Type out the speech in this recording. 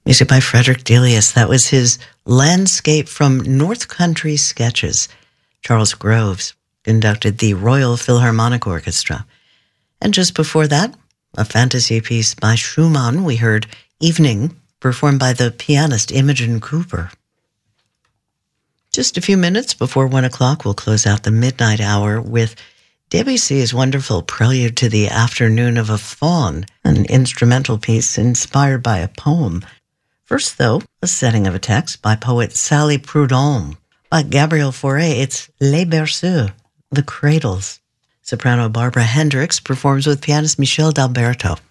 Music by Frederick Delius. That was his Landscape from North Country Sketches. Charles Groves conducted the Royal Philharmonic Orchestra. And just before that, a fantasy piece by Schumann. We heard Evening, performed by the pianist Imogen Cooper. Just a few minutes before 1 o'clock, we'll close out the midnight hour with Debussy's wonderful Prelude to the Afternoon of a Faun, an instrumental piece inspired by a poem. First, though, a setting of a text by poet Sally Prudhomme. By Gabriel Fauré, it's Les Berceaux, The Cradles. Soprano Barbara Hendricks performs with pianist Michel D'Alberto.